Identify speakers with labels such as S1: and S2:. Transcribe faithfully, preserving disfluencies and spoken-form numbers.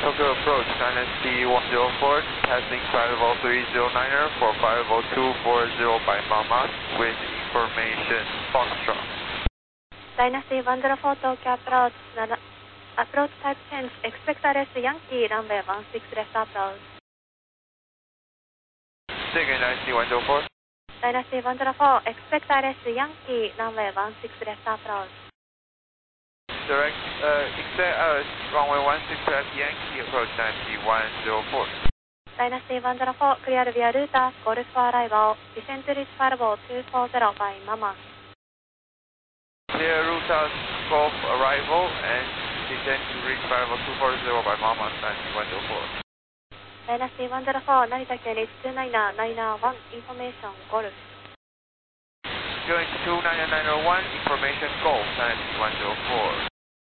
S1: Tokyo approach, Dynasty one zero four, passing five oh three zero niner for five oh two four zero by Mama with information Foxtrot.
S2: Dynasty one zero four Tokyo approach, approach type change, expect R S Yankee, runway one six left approach.
S1: Say again, Dynasty one zero four.
S2: Dynasty one zero four, expect R S Yankee, runway one six left approach.
S1: Direct, uh, expect uh, runway one six left Yankee, approach Dynasty one zero four.
S2: Dynasty one zero four, clear via Ruta, Golf for arrival, descend to reach five oh two four zero by Mama.
S1: Clear Ruta, Golf arrival, and descend to reach five oh two four zero by Mama, Dynasty one zero four.
S2: Dynasty one zero four, Narita Kenny two niner niner one, information Golf.
S1: Going to two niner niner one, information Golf, Dynasty one zero four.